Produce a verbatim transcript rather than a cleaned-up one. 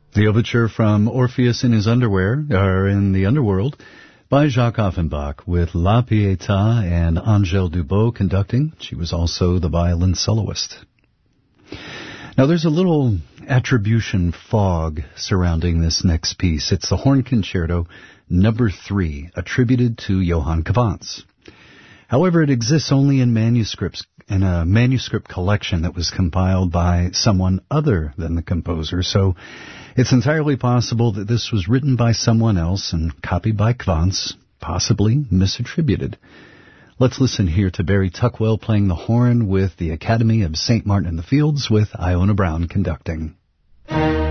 The overture from Orpheus in his underwear, or in the underworld, by Jacques Offenbach, with La Pietà and Angèle Dubot conducting. She was also the violin soloist. Now there's a little attribution fog surrounding this next piece. It's the Horn Concerto number three, attributed to Johann Cavants. However, it exists only in manuscripts, in a manuscript collection that was compiled by someone other than the composer, so it's entirely possible that this was written by someone else and copied by Cavants, possibly misattributed. Let's listen here to Barry Tuckwell playing the horn with the Academy of Saint Martin in the Fields with Iona Brown conducting.